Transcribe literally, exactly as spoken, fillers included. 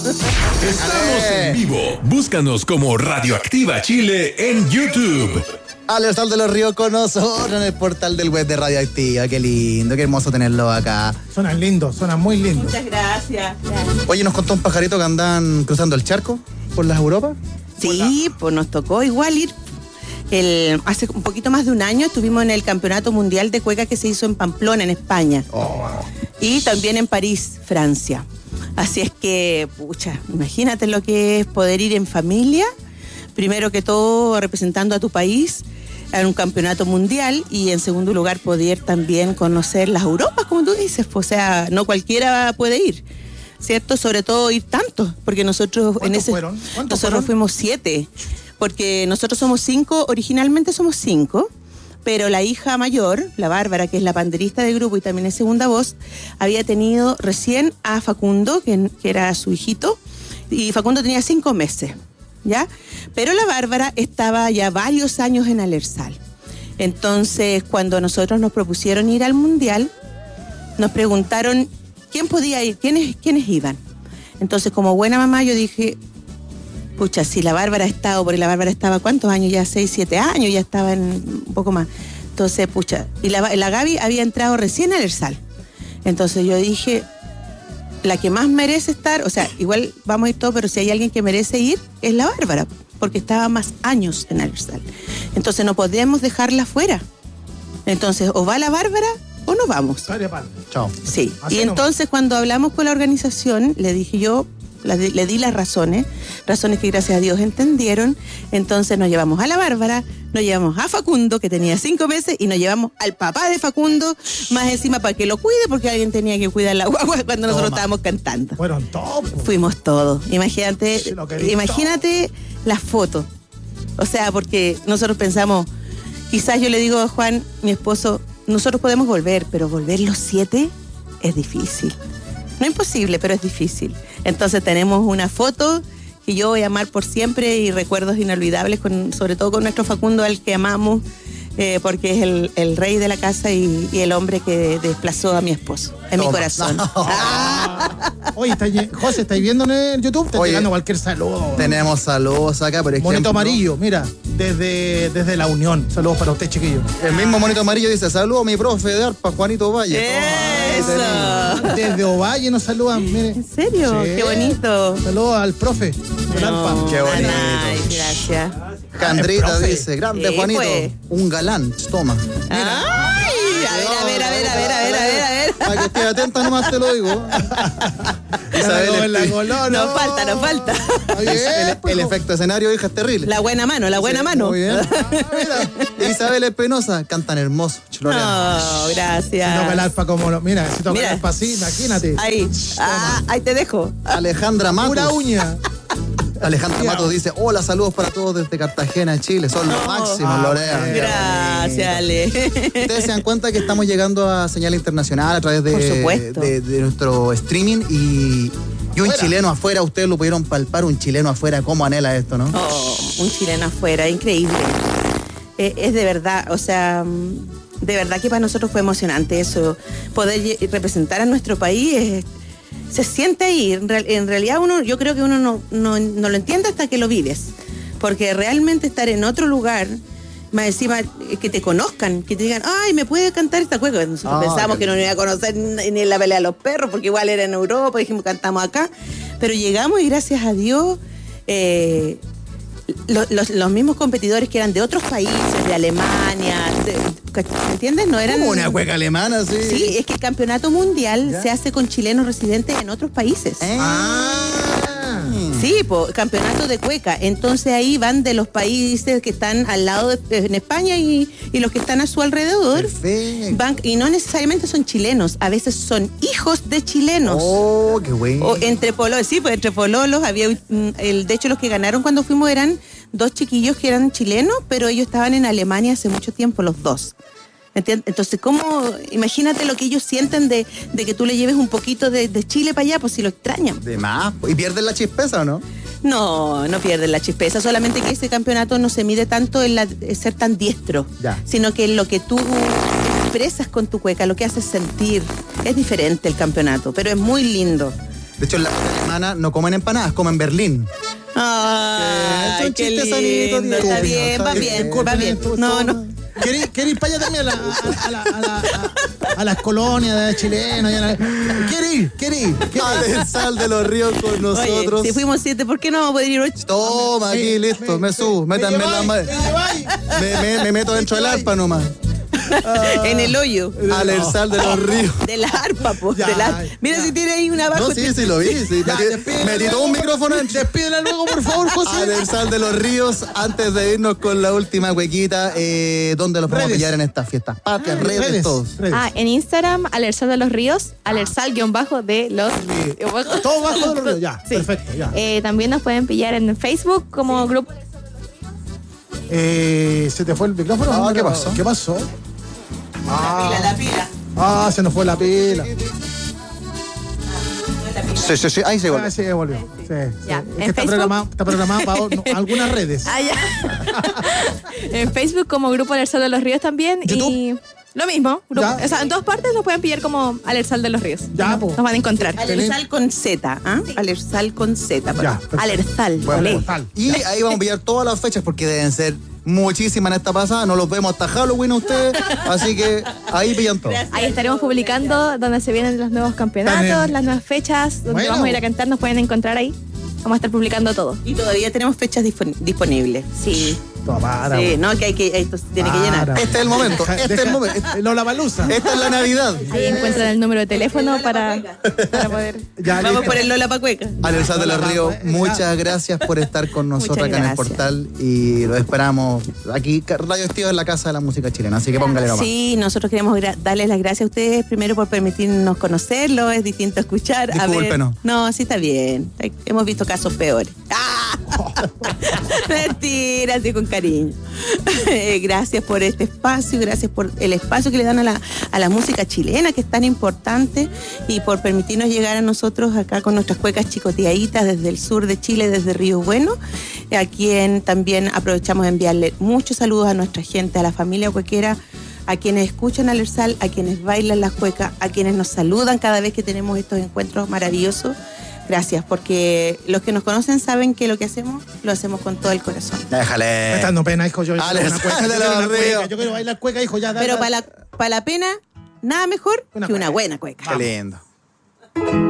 Estamos en vivo. Búscanos como Radioactiva Chile en YouTube. Ale Sol de los Ríos con nosotros en el portal del web de Radioactiva. Qué lindo, qué hermoso tenerlo acá. Suenan lindos, suenan muy lindos. Muchas gracias. gracias. Oye, nos contó un pajarito que andan cruzando el charco por las Europas. Sí, pues nos tocó igual ir. El, hace un poquito más de un año estuvimos en el Campeonato Mundial de Cueca que se hizo en Pamplona, en España. Oh. Y también en París, Francia. Así es que, pucha, imagínate lo que es poder ir en familia, primero que todo representando a tu país en un campeonato mundial y en segundo lugar poder también conocer las Europas, como tú dices, pues, o sea, no cualquiera puede ir, ¿cierto? Sobre todo ir tanto, porque nosotros en ese fueron? nosotros fueron? fuimos siete, porque nosotros somos cinco, originalmente somos cinco, pero la hija mayor, la Bárbara, que es la panderista del grupo y también es segunda voz, había tenido recién a Facundo, que, que era su hijito, y Facundo tenía cinco meses. ¿Ya? Pero la Bárbara estaba ya varios años en Alersal. Entonces, cuando nosotros nos propusieron ir al Mundial, nos preguntaron quién podía ir, quiénes, quiénes iban. Entonces, como buena mamá, yo dije, pucha, si la Bárbara ha estado, porque la Bárbara estaba, ¿cuántos años? Ya seis, siete años, ya estaba en un poco más. Entonces, pucha, y la, la Gaby había entrado recién a Alersal. Entonces yo dije, la que más merece estar, o sea, igual vamos a ir todos, pero si hay alguien que merece ir, es la Bárbara, porque estaba más años en Alersal. Entonces no podemos dejarla fuera. Entonces, o va la Bárbara o no vamos. Chao. Sí. Así Y nomás. entonces cuando hablamos con la organización, le dije yo, la di- le di las razones, razones que gracias a Dios entendieron. Entonces nos llevamos a la Bárbara, nos llevamos a Facundo, que tenía cinco meses, y nos llevamos al papá de Facundo, más encima para que lo cuide, porque alguien tenía que cuidar la guagua cuando nosotros Toma. estábamos cantando. Fueron top. Fuimos todos. Imagínate, Sí, lo que vi imagínate las fotos. O sea, porque nosotros pensamos, quizás yo le digo a Juan, mi esposo, nosotros podemos volver, pero volver los siete es difícil. No imposible, pero es difícil. Entonces tenemos una foto que yo voy a amar por siempre y recuerdos inolvidables, con, sobre todo con nuestro Facundo, al que amamos, eh, porque es el, el rey de la casa y, y el hombre que desplazó a mi esposo en mi Toma. corazón. No. Ah. Oye, está, lle- José, ¿estáis viendo en el YouTube? Está Oye, llegando cualquier saludo. Tenemos saludos acá, por ejemplo. Monito amarillo, mira, desde, desde la Unión. Saludos para usted, chiquillo. El mismo monito amarillo dice, saludos a mi profe de arpa, Juanito Valle. Eso. Desde Ovalle nos saludan, mire. ¿En serio? Sí. Qué bonito. Saludos al profe del No, Alfa. Qué bonito. Ay, gracias. Candrita profe. dice, grande Sí, Juanito, pues. un galán, toma. Ay, a ver, a ver, a ver, a ver, a ver, a ver, a ver. Para que estés atenta nomás te lo digo. Isabel, en la colona. Nos falta, nos falta. el, el- el efecto escenario, hija, es terrible. La buena mano, la buena Sí, mano. Muy bien. Ah, mira. Isabel Espinosa, cantan hermoso. Chlorea. No, Si gracias. toca el Alfa como lo. Mira, si toca Mira. el Alfa así, imagínate. Ahí, ah, ahí te dejo. Alejandra Matos. Pura uña. Alejandra Ya. Matos dice, hola, saludos para todos desde Cartagena, Chile. Son los máximos, Ah, Lorea. bueno. Gracias, Ale. Ustedes se dan cuenta que estamos llegando a señal internacional a través de, Por supuesto. de, de nuestro streaming y, y un Afuera. chileno afuera, ustedes lo pudieron palpar, un chileno afuera, cómo anhela esto, ¿no? Oh, un chileno afuera, increíble. Eh, es de verdad, o sea, mm, de verdad que para nosotros fue emocionante eso. Poder lle- representar a nuestro país, eh, se siente ahí. En, real- en realidad uno, yo creo que uno no, no, no lo entiende hasta que lo vives. Porque realmente estar en otro lugar, más encima eh, que te conozcan, que te digan, ay, ¿me puede cantar esta cueca? Nosotros Ah, pensábamos qué que no nos iba a conocer ni ni en la pelea de los perros, porque igual era en Europa, dijimos, cantamos acá. Pero llegamos y gracias a Dios, eh, lo- los, los mismos competidores que eran de otros países, de Alemania, de- ¿me entiendes? No eran... Como una cueca alemana, sí. Sí, es que el campeonato mundial ¿Ya? se hace con chilenos residentes en otros países. Eh. Ah. Sí, po, campeonato de cueca. Entonces ahí van de los países que están al lado de en España y, y los que están a su alrededor. Perfecto. Van, y no necesariamente son chilenos, a veces son hijos de chilenos. Oh, qué bueno. O entre pololos, sí, pues entre pololos había, mm, el, de hecho los que ganaron cuando fuimos eran dos chiquillos que eran chilenos, pero ellos estaban en Alemania hace mucho tiempo, los dos. ¿Entiendes? Entonces, ¿cómo? Imagínate lo que ellos sienten de, de que tú le lleves un poquito de, de Chile para allá, pues si lo extrañan. De más. ¿Y pierden la chispeza o no? No, no pierden la chispeza, solamente que ese campeonato no se mide tanto en, la, en ser tan diestro, Ya. sino que en lo que tú expresas con tu cueca, lo que haces sentir, es diferente el campeonato, pero es muy lindo. De hecho, en la semana no comen empanadas, comen Berlín. Ay, un qué chiste sanito, lindo. Está tío. bien, va Está bien, bien. va bien. No, no. ¿Querés, querés ir para allá también a, la, a, a, la, a, la, a, a las colonias de chilenos? ¿Quieres ir? ¿Quieres ir? Alensal de los Ríos con nosotros. Oye, si fuimos siete, ¿por qué no vamos a poder ir ocho? Toma, aquí, Me- listo, me, me- subo, me métanme en la lleváis, ma- me lleváis. me, me, me meto dentro del arpa nomás. En el hoyo. Alensal de los Ríos. De la arpa, po. Ya, de la- Mira ya. si tiene ahí una abajo. No, sí, sí lo vi. Sí. Ya, Metí, despídela metí todo luego, un micrófono en Despídela luego, por favor, José. Alensal de los Ríos, antes de irnos con la última huequita, eh, ¿dónde los podemos Redes. pillar en estas fiestas? Patrias, redes, Redes, todos. redes. Ah, en Instagram, Alersal de los Ríos, Alersal guión bajo de los... Todo bajo de los ríos, ya, Sí. perfecto, ya. Eh, también nos pueden pillar en Facebook como grupo... Eh, ¿Se te fue el micrófono? Ah, ¿qué pasó? ¿Qué pasó? La pila, la pila. Ah, se nos fue la pila. Sí, sí, sí, ahí se Ah, vuelve. sí, volvió. Sí, sí. Ya, Es ¿en que está Facebook? programado, está programado para no, algunas redes. Ah, ya. En Facebook como grupo Alersal de los Ríos también. ¿YouTube? Y lo mismo. Grupo, Ya. o sea, en todas partes nos pueden pillar como Alersal de los Ríos. Ya, nos, po. nos van a encontrar. Alersal con Z, ¿ah? Alersal con Z. por Ya, favor. perfecto. Alersal. Bueno, olé. Total. Y ahí vamos a pillar todas las fechas porque deben ser muchísimas en esta pasada. No los vemos hasta Halloween a ustedes. Así que ahí pillan todo. Ahí estaremos publicando donde se vienen los nuevos campeonatos, También. las nuevas fechas, donde Bueno. vamos a ir a cantar, nos pueden encontrar ahí. Vamos a estar publicando todo. Y todavía tenemos fechas dispon- disponibles. Sí. Toma, para, Sí, no, que hay que, esto se tiene que llenar. Para. Este es el momento, Deja- este es el deja- momento. Lola Balusa. Esta es la Navidad. Ahí encuentran el número de teléfono para, para poder... Ya, Vamos listo. por el Lola Pacueca. Alensal de los Ríos, Ya. muchas gracias por estar con nosotros Muchas acá en el gracias. portal y lo esperamos aquí. Radio Activa es la casa de la música chilena, así que póngale nomás. Sí, nosotros queremos gra- darles las gracias a ustedes primero por permitirnos conocerlo, es distinto escuchar. A ver, Discúlpenos. no, sí está bien. Hemos visto casos peores. ¡Ah! Mentira, así con cariño. Eh, gracias por este espacio, gracias por el espacio que le dan a la, a la música chilena, que es tan importante, y por permitirnos llegar a nosotros acá con nuestras cuecas chicoteaditas desde el sur de Chile, desde Río Bueno, a quien también aprovechamos de enviarle muchos saludos a nuestra gente, a la familia cuequera, a quienes escuchan Alersal, a quienes bailan las cuecas, a quienes nos saludan cada vez que tenemos estos encuentros maravillosos. Gracias, porque los que nos conocen saben que lo que hacemos, lo hacemos con todo el corazón. Me Déjale. está dando pena, hijo. Yo, yo Ale, quiero una cueca, sale yo de quiero los una cueca, ríos. yo quiero bailar cueca, hijo. Ya, da- Pero da- para la, para la pena, nada mejor Una que una cueca. buena cueca. Qué lindo.